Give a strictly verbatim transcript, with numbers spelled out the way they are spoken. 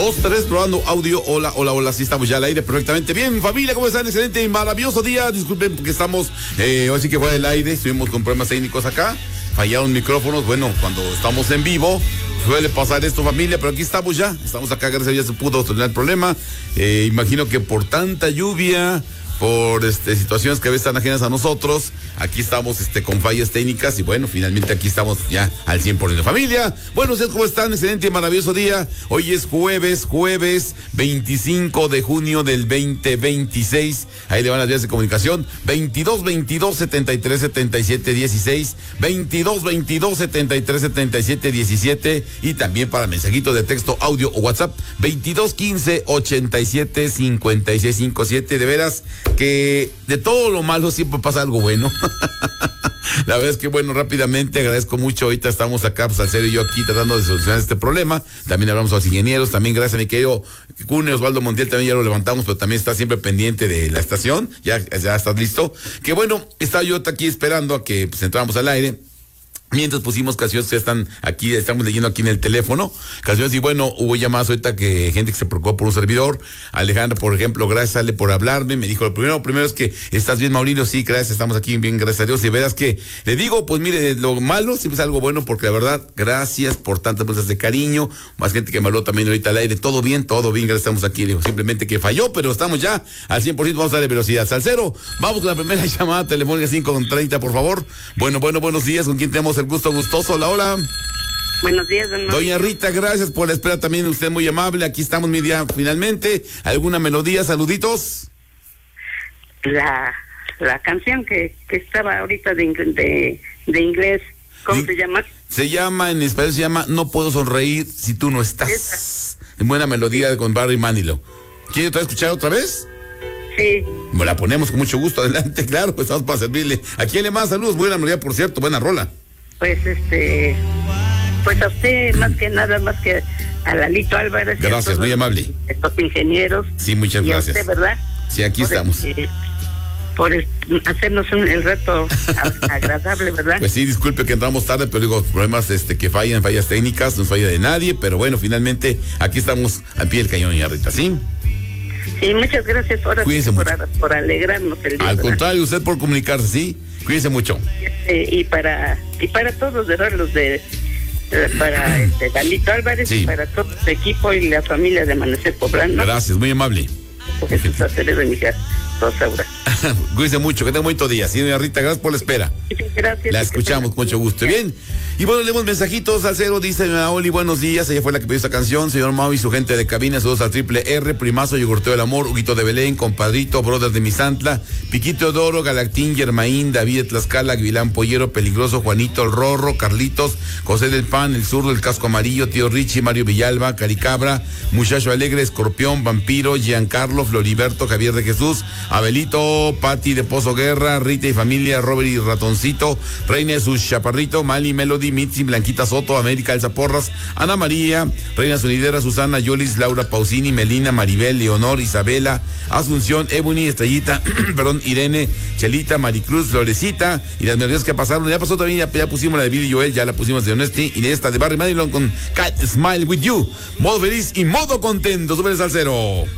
Dos, tres, probando audio. Hola, hola, hola. Sí, estamos ya al aire perfectamente. Bien, familia, ¿cómo están? Excelente y maravilloso día. Disculpen porque estamos, eh, hoy sí que fue del aire. Estuvimos con problemas técnicos acá. Fallaron micrófonos. Bueno, cuando estamos en vivo suele pasar esto, familia, pero aquí estamos ya. Estamos acá, gracias a Dios se pudo solucionar el problema. Eh, imagino que por tanta lluvia, por este, situaciones que a veces están ajenas a nosotros, aquí estamos este, con fallas técnicas y bueno, finalmente aquí estamos ya al cien por ciento. Familia, buenos días, ¿cómo están? Excelente y maravilloso día. Hoy es jueves, jueves veinticinco de junio del veinte veintiséis. Ahí le van las vías de comunicación: veintidós veintidós setenta y tres setenta y siete dieciséis, veintidós veintidós setenta y tres setenta y siete diecisiete, y también para mensajitos de texto, audio o WhatsApp veintidós quince ochenta y siete cincuenta y seis cincuenta y siete. De veras que de todo lo malo siempre pasa algo bueno. La verdad es que, bueno, rápidamente agradezco mucho. Ahorita estamos acá, pues, Salcero y yo aquí tratando de solucionar este problema. También hablamos a los ingenieros. También gracias a mi querido Cune, Osvaldo Montiel, también ya lo levantamos, pero también está siempre pendiente de la estación. Ya, ya estás listo. Que bueno, estaba yo aquí esperando a que pues entráramos al aire. Mientras pusimos canciones que están aquí, estamos leyendo aquí en el teléfono, canciones, y bueno, hubo llamadas ahorita que gente que se preocupó por un servidor. Alejandra, por ejemplo, gracias, Ale, por hablarme, me dijo, lo primero, primero es que estás bien, Mauricio, sí, gracias, estamos aquí bien, gracias a Dios, y verás que, le digo, pues mire, lo malo siempre es algo bueno, porque la verdad, gracias por tantas cosas de cariño, más gente que me habló también ahorita al aire, todo bien, todo bien, gracias, estamos aquí, digo, simplemente que falló, pero estamos ya al cien por ciento, vamos a darle velocidad. Salcero, vamos con la primera llamada telefónica cinco con treinta, por favor. Bueno, bueno, buenos días, ¿con quién tenemos el gusto? Gustoso, hola, hola. Buenos días, don Doña Rita, gracias por la espera también, usted muy amable. Aquí estamos, mi día, finalmente. ¿Alguna melodía, saluditos? La, la canción que, que estaba ahorita de, de, de inglés, ¿cómo ¿Sí? se llama? Se llama, en español se llama No puedo sonreír si tú no estás. Esa. En buena melodía con Barry Manilow. ¿Quiere otra vez escuchar otra vez? Sí. Bueno, la ponemos con mucho gusto, adelante, claro, pues estamos para servirle. ¿A quién le más saludos? Buena melodía, por cierto, buena rola. Pues este, pues a usted más que nada, más que a Lalito Álvarez. Gracias, muy amable. Estos ingenieros. Sí, muchas y gracias. A usted, ¿verdad? Sí, aquí por estamos. El, por el, hacernos un, el reto agradable, ¿verdad? Pues sí, disculpe que entramos tarde, pero digo, problemas este, que fallan, fallas técnicas, no es falla de nadie, pero bueno, finalmente aquí estamos al pie del cañón, doña Rita, ¿sí? Sí, muchas gracias ahora sí, por, por alegrarnos el día. Al ¿verdad? contrario, usted por comunicarse, ¿sí? Cuídense mucho. Eh, y para y para todos, de verdad, los de eh, para este Dalito Álvarez, sí, y para todo su equipo y la familia de Amanecer Poblano. Gracias, muy amable. Jesús Acevedo y mi hija Rosaura. Cuídense mucho, que tenga un bonito día. Sí, doña Rita, gracias por la espera. Gracias. La escuchamos con mucho gusto. Bien. Y bueno, leemos mensajitos al cero, dice doña Oli, buenos días. Ella fue la que pidió esta canción. Señor Mau y su gente de cabina, saludos al Triple R, Primazo, Yogurteo del Amor, Huguito de Belén, Compadrito, Brothers de Misantla, Piquito de Oro, Galactín, Germaín, David de Tlaxcala, Guilán Pollero, Peligroso, Juanito, el Rorro, Carlitos, José del Pan, el Zurdo, el Casco Amarillo, Tío Richie, Mario Villalba, Caricabra, Muchacho Alegre, Escorpión, Vampiro, Giancarlo, Floriberto, Javier de Jesús, Abelito, Pati de Pozo Guerra, Rita y familia, Robert y Ratoncito, Reina de sus Chaparrito, Mali, Melody, Mitzi, Blanquita Soto, América, Elsa Porras, Ana María, Reina Sonidera, Susana, Yolis, Laura Pausini, Melina, Maribel, Leonor, Isabela, Asunción, Ebony, Estrellita, perdón, Irene, Chelita, Maricruz, Florecita, y las melodías que pasaron, ya pasó también, ya, ya pusimos la de Billy Joel, ya la pusimos de Honesty, y de esta de Barry Manilow con Cat Smile With You, modo feliz y modo contento, súper salsero.